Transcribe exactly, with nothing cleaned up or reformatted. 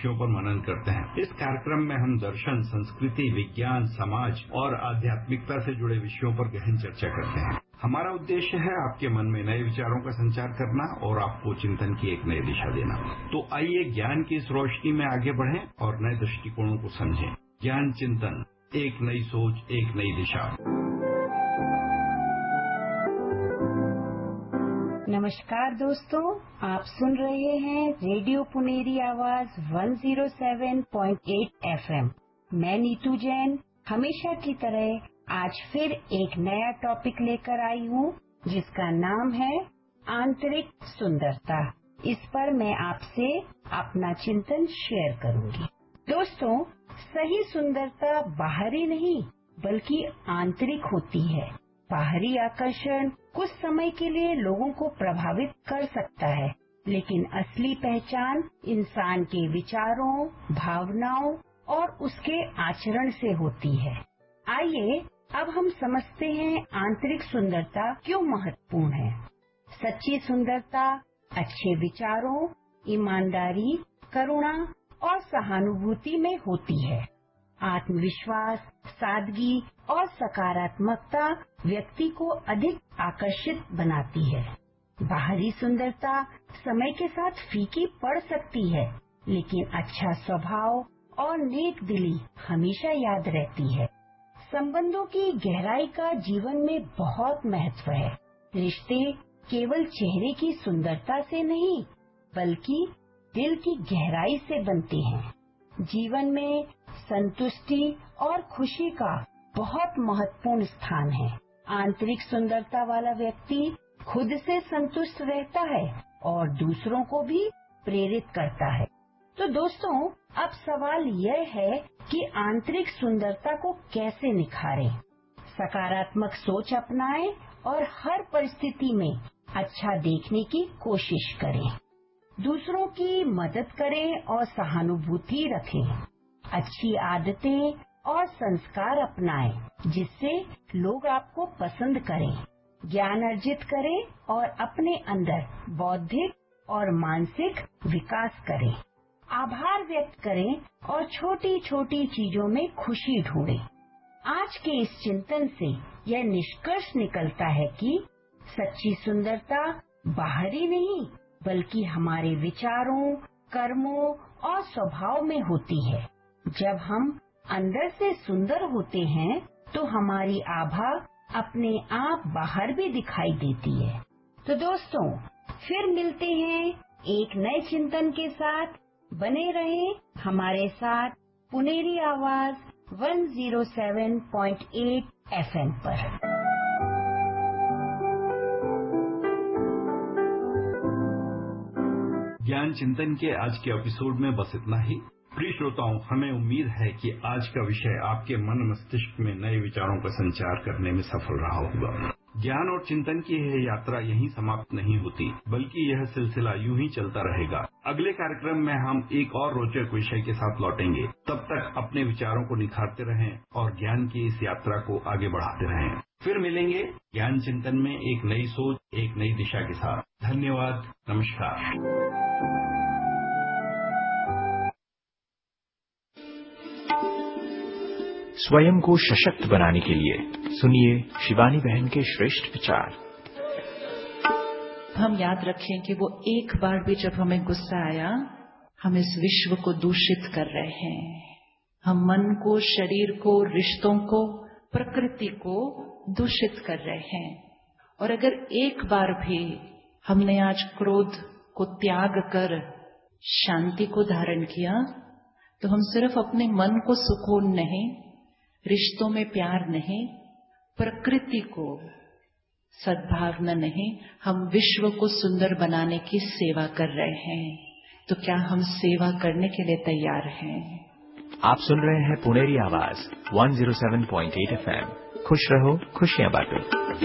विषयों पर मनन करते हैं। इस कार्यक्रम में हम दर्शन, संस्कृति, विज्ञान, समाज और आध्यात्मिकता से जुड़े विषयों पर गहन चर्चा करते हैं। हमारा उद्देश्य है आपके मन में नए विचारों का संचार करना और आपको चिंतन की एक नई दिशा देना। तो आइए ज्ञान की इस रोशनी में आगे बढ़ें और नए दृष्टिकोणों को समझें। ज्ञान चिंतन, एक नई सोच, एक नई दिशा। नमस्कार दोस्तों, आप सुन रहे हैं रेडियो पुनेरी आवाज एक सौ सात पॉइंट आठ एफएम। मैं नीतू जैन हमेशा की तरह आज फिर एक नया टॉपिक लेकर आई हूँ, जिसका नाम है आंतरिक सुंदरता। इस पर मैं आपसे अपना चिंतन शेयर करूंगी। दोस्तों, सही सुंदरता बाहरी नहीं बल्कि आंतरिक होती है। बाहरी आकर्षण कुछ समय के लिए लोगों को प्रभावित कर सकता है, लेकिन असली पहचान इंसान के विचारों, भावनाओं और उसके आचरण से होती है। आइए अब हम समझते हैं आंतरिक सुंदरता क्यों महत्वपूर्ण है। सच्ची सुंदरता अच्छे विचारों, ईमानदारी, करुणा और सहानुभूति में होती है। आत्मविश्वास, सादगी और सकारात्मकता व्यक्ति को अधिक आकर्षित बनाती है। बाहरी सुंदरता समय के साथ फीकी पड़ सकती है, लेकिन अच्छा स्वभाव और नेक दिली हमेशा याद रहती है। संबंधों की गहराई का जीवन में बहुत महत्व है। रिश्ते केवल चेहरे की सुंदरता से नहीं, बल्कि दिल की गहराई से बनते हैं। जीवन में संतुष्टि और खुशी का बहुत महत्वपूर्ण स्थान है। आंतरिक सुंदरता वाला व्यक्ति खुद से संतुष्ट रहता है और दूसरों को भी प्रेरित करता है। तो दोस्तों, अब सवाल यह है कि आंतरिक सुंदरता को कैसे निखारें। सकारात्मक सोच अपनाएं और हर परिस्थिति में अच्छा देखने की कोशिश करें। दूसरों की मदद करें और सहानुभूति रखें। अच्छी आदतें और संस्कार अपनाएं, जिससे लोग आपको पसंद करें। ज्ञान अर्जित करें और अपने अंदर बौद्धिक और मानसिक विकास करें। आभार व्यक्त करें और छोटी छोटी चीजों में खुशी ढूंढें। आज के इस चिंतन से यह निष्कर्ष निकलता है कि सच्ची सुंदरता बाहरी नहीं बल्कि हमारे विचारों, कर्मों और स्वभाव में होती है। जब हम अंदर से सुंदर होते हैं तो हमारी आभा अपने आप बाहर भी दिखाई देती है। तो दोस्तों, फिर मिलते हैं एक नए चिंतन के साथ। बने रहें हमारे साथ पुनेरी आवाज एक सौ सात पॉइंट आठ एफएम पर। ज्ञान चिंतन के आज के एपिसोड में बस इतना ही। प्रिय श्रोताओं, हमें उम्मीद है कि आज का विषय आपके मन मस्तिष्क में नए विचारों का संचार करने में सफल रहा होगा। ज्ञान और चिंतन की यह यात्रा यहीं समाप्त नहीं होती, बल्कि यह सिलसिला यूं ही चलता रहेगा। अगले कार्यक्रम में हम एक और रोचक विषय के साथ लौटेंगे। तब तक अपने विचारों को निखारते रहें और ज्ञान की इस यात्रा को आगे बढ़ाते रहें। फिर मिलेंगे ज्ञान चिंतन में एक नई सोच, एक नई दिशा के साथ। धन्यवाद, नमस्कार। स्वयं को सशक्त बनाने के लिए सुनिए शिवानी बहन के श्रेष्ठ विचार। हम याद रखें कि वो एक बार भी जब हमें गुस्सा आया, हम इस विश्व को दूषित कर रहे हैं। हम मन को, शरीर को, रिश्तों को, प्रकृति को दूषित कर रहे हैं। और अगर एक बार भी हमने आज क्रोध को त्याग कर शांति को धारण किया, तो हम सिर्फ अपने मन को सुकून नहीं, रिश्तों में प्यार नहीं, प्रकृति को सद्भावना नहीं, हम विश्व को सुंदर बनाने की सेवा कर रहे हैं। तो क्या हम सेवा करने के लिए तैयार हैं? आप सुन रहे हैं पुनेरी आवाज एक सौ सात पॉइंट आठ एफएम। खुश रहो, खुशियां बांटो।